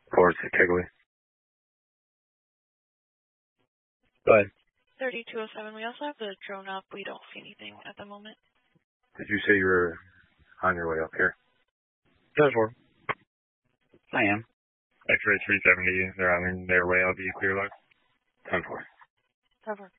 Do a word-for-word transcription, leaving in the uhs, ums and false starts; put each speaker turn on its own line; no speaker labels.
Forward to Kegley. Go ahead.
thirty-two oh seven, we also have the drone up. We don't see anything at the moment.
Did you say you were on your way up here?
ten four. I am.
X-ray three seventy, they're on their way. I'll be clear line. ten four.
ten four.